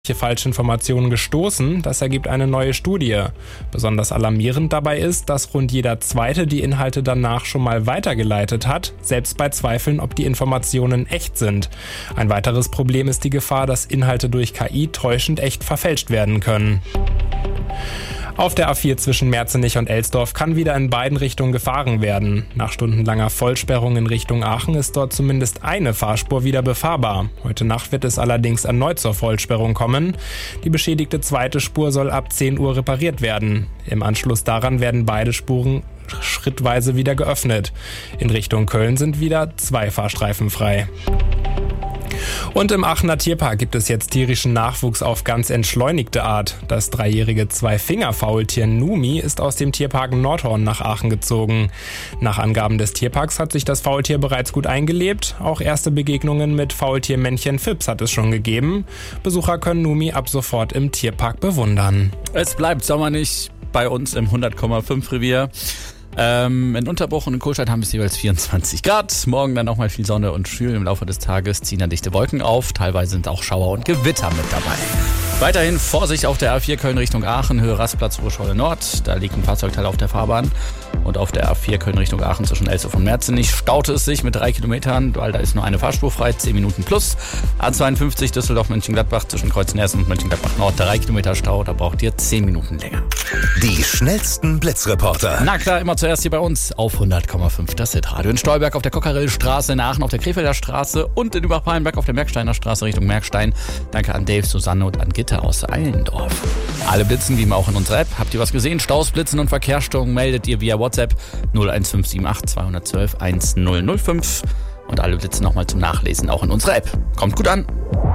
Falschinformationen gestoßen. Das ergibt eine neue Studie. Besonders alarmierend dabei ist, dass rund jeder Zweite die Inhalte danach schon mal weitergeleitet hat, selbst bei Zweifeln, ob die Informationen echt sind. Ein weiteres Problem ist die Gefahr, dass Inhalte durch KI täuschend echt verfälscht werden können. Auf der A4 zwischen Merzenich und Elsdorf kann wieder in beiden Richtungen gefahren werden. Nach stundenlanger Vollsperrung in Richtung Aachen ist dort zumindest eine Fahrspur wieder befahrbar. Heute Nacht wird es allerdings erneut zur Vollsperrung kommen. Die beschädigte zweite Spur soll ab 10 Uhr repariert werden. Im Anschluss daran werden beide Spuren schrittweise wieder geöffnet. In Richtung Köln sind wieder 2 Fahrstreifen frei. Und im Aachener Tierpark gibt es jetzt tierischen Nachwuchs auf ganz entschleunigte Art. Das 3-jährige Zwei-Finger-Faultier Numi ist aus dem Tierpark Nordhorn nach Aachen gezogen. Nach Angaben des Tierparks hat sich das Faultier bereits gut eingelebt. Auch erste Begegnungen mit Faultiermännchen Fips hat es schon gegeben. Besucher können Numi ab sofort im Tierpark bewundern. Es bleibt sommerlich bei uns im 100,5 Revier. In Unterbruch und in Kohlstadt haben es jeweils 24 Grad. Morgen dann auch mal viel Sonne und schwül. Im Laufe des Tages ziehen dann dichte Wolken auf. Teilweise sind auch Schauer und Gewitter mit dabei. Weiterhin Vorsicht auf der A4 Köln Richtung Aachen, Höhe Rastplatz Ruhrscholle Nord. Da liegt ein Fahrzeugteil auf der Fahrbahn. Und auf der A4 Köln Richtung Aachen zwischen Elsdorf und Merzenich staute es sich mit 3 Kilometern, weil da ist nur eine Fahrspur frei, 10 Minuten plus. A52 Düsseldorf-Mönchengladbach zwischen Kreuzen-Ersten und Mönchengladbach Nord, 3 Kilometer Stau, da braucht ihr 10 Minuten länger. Die schnellsten Blitzreporter. Na klar, immer zuerst hier bei uns auf 100,5 das Hitradio. In Stolberg auf der Kokarellstraße, in Aachen auf der Krefelder Straße und in Übach-Palenberg auf der Merksteiner Straße Richtung Merkstein. Danke an Dave, Susanne und an Gitte aus Eilendorf. Alle Blitzen, wie immer auch in unserer App. Habt ihr was gesehen? Staus, Blitzen und Verkehrsstörungen meldet ihr via WhatsApp 01578 212 1005. Und alle Blitze nochmal zum Nachlesen auch in unserer App. Kommt gut an.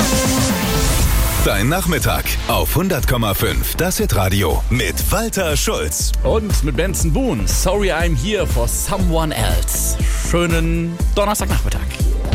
Dein Nachmittag auf 100,5 das Hitradio mit Walter Schulz. Und mit Benson Boone. Sorry I'm here for someone else. Schönen Donnerstagnachmittag.